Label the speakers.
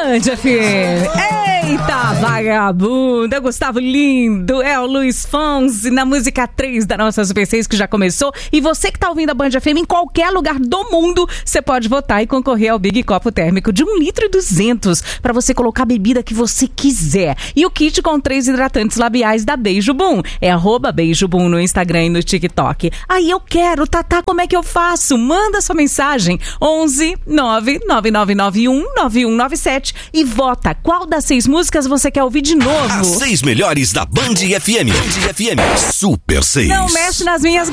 Speaker 1: Band FM. Eita, vagabunda, Gustavo Lindo, é o Luiz Fonsi na música 3 da nossa Super 6 que já começou. E você que tá ouvindo a Band FM em qualquer lugar do mundo, você pode votar e concorrer ao Big Copo Térmico de 1,2 litro para você colocar a bebida que você quiser. E o kit com 3 hidratantes labiais da Beijo Boom. É @BeijoBoom no Instagram e no TikTok. Aí eu quero, Tatá, como é que eu faço? Manda sua mensagem 11 99991 9197 e vota qual das 6 músicas você quer ouvir de novo.
Speaker 2: As 6 melhores da Band FM. Band FM Super 6.
Speaker 1: Não mexe nas minhas